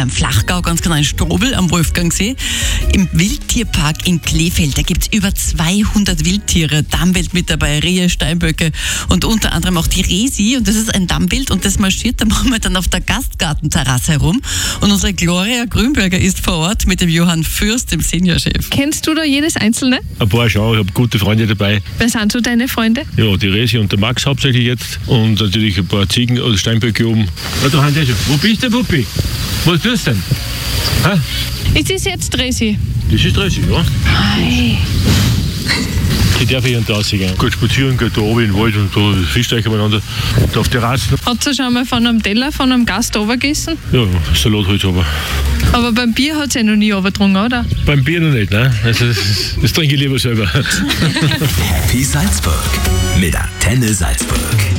im Flachgau, ganz genau in Strobel am Wolfgangsee. Im Wildtierpark in Krefeld, da gibt es über 200 Wildtiere, Dammwild mit dabei, Rehe, Steinböcke und unter anderem auch die Resi. Und das ist ein Dammwild und das marschiert da momentan auf der Gastgartenterrasse herum. Und unsere Gloria Grünberger ist vor Ort mit dem Johann Fürst, dem Seniorchef. Kennst du da jedes Einzelne? Ein paar schon, ich habe gute Freunde dabei. Wer sind so deine Freunde? Ja, die Resi und der Max hauptsächlich jetzt. Und natürlich ein paar Ziegen oder Steinböcke oben. Ja, da haben die schon. Wo bist du, Puppi? Was tust du denn? Ha? Ist das jetzt Resi? Das ist Resi, ja. Ei. Ich darf hier und da rausgehen. Gut spazieren, geht da oben in den Wald und da Fischstreichen miteinander. Und auf Terrassen. Hat sie schon mal von einem Teller, von einem Gast runtergegessen? Ja, Salat halt aber. Aber beim Bier hat sie noch nie runtergetrunken, oder? Beim Bier noch nicht, ne? Also das trinke ich lieber selber. Happy Salzburg mit Antenne Salzburg.